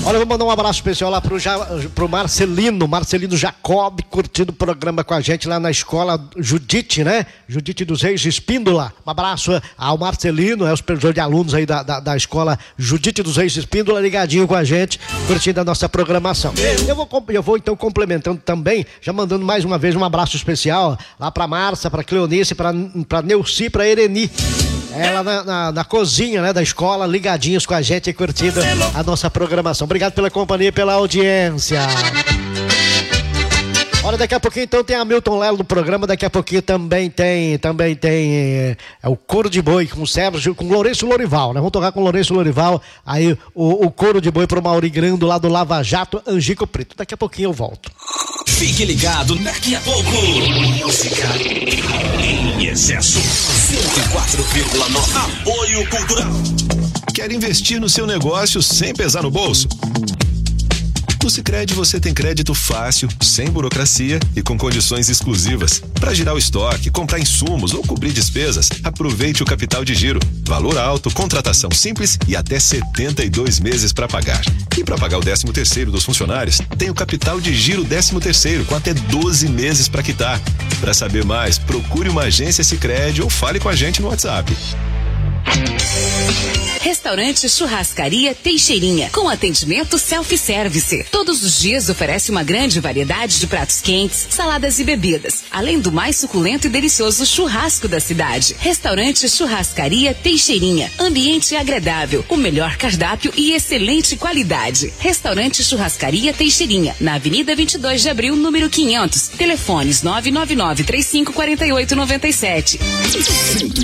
Olha, vou mandar um abraço especial lá pro Marcelino Jacob, curtindo o programa com a gente lá na escola Judite, né? Judite dos Reis Espíndola. Um abraço ao Marcelino, o supervisor de alunos aí da escola Judite dos Reis Espíndola, ligadinho com a gente, curtindo a nossa programação. Eu vou então complementando também, já mandando mais uma vez um abraço especial lá pra Márcia, pra Cleonice, pra Neuci, pra Ereni. Ela na cozinha, né, da escola, ligadinhos com a gente e curtindo a nossa programação. Obrigado pela companhia e pela audiência. Olha, daqui a pouquinho então tem a Milton Lelo no programa, daqui a pouquinho também tem o Coro de Boi com o Sérgio, com o Lourenço Lorival, né? Vamos tocar com o Lourenço Lorival, aí o Coro de Boi pro Mauri Grando lá do Lava Jato, Angico Preto. Daqui a pouquinho eu volto. Fique ligado, daqui a pouco. Música em excesso. 104,9. Apoio Cultural. Quer investir no seu negócio sem pesar no bolso? No Sicredi você tem crédito fácil, sem burocracia e com condições exclusivas. Para girar o estoque, comprar insumos ou cobrir despesas, aproveite o capital de giro. Valor alto, contratação simples e até 72 meses para pagar. E para pagar o 13º dos funcionários, tem o capital de giro 13º com até 12 meses para quitar. Para saber mais, procure uma agência Sicredi ou fale com a gente no WhatsApp. Restaurante Churrascaria Teixeirinha, com atendimento self-service. Todos os dias oferece uma grande variedade de pratos quentes, saladas e bebidas, além do mais suculento e delicioso churrasco da cidade. Restaurante Churrascaria Teixeirinha, ambiente agradável, o melhor cardápio e excelente qualidade. Restaurante Churrascaria Teixeirinha, na Avenida 22 de Abril, número 500. Telefones 999-3548-97.